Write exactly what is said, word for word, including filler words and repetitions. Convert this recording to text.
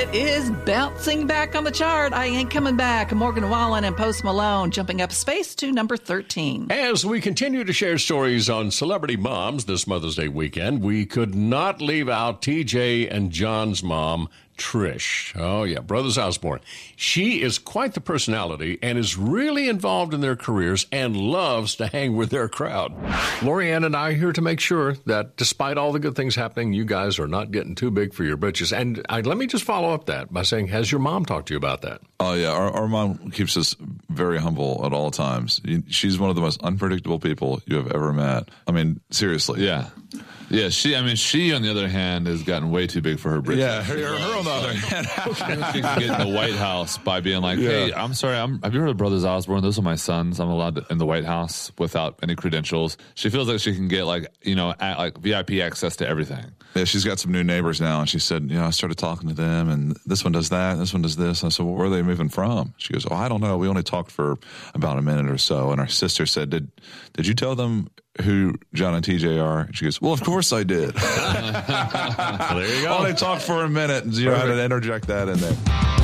it is bouncing back on the chart. I Ain't Coming Back. Morgan Wallen and Post Malone jumping up space to number thirteen. As we continue to share stories on celebrity moms this Mother's Day weekend, we could not leave out T J and John's mom, Trish. Oh, yeah, Brothers Osborne. She is quite the personality and is really involved in their careers and loves to hang with their crowd. Lorianne and I are here to make sure that despite all the good things happening, you guys are not getting too big for your britches. And I, let me just follow up that by saying, has your mom talked to you about that? Oh, yeah. Our, our mom keeps us very humble at all times. She's one of the most unpredictable people you have ever met. I mean, seriously. Yeah. Yeah, she, I mean, she, on the other hand, has gotten way too big for her britches. Yeah, her, her on the other hand. She can get in the White House by being like, hey, yeah. I'm sorry, I'm, have you heard of Brothers Osborne? Those are my sons. I'm allowed to, in the White House without any credentials. She feels like she can get, like, you know, at, like V I P access to everything. Yeah, she's got some new neighbors now, and she said, you know, I started talking to them, and this one does that, this one does this. And I said, well, where are they moving from? She goes, oh, I don't know. We only talked for about a minute or so. And our sister said, did did you tell them who John and T J are? She goes, well, of course I did. Well, there you go. Only talked for a minute, and you know how to interject that in there.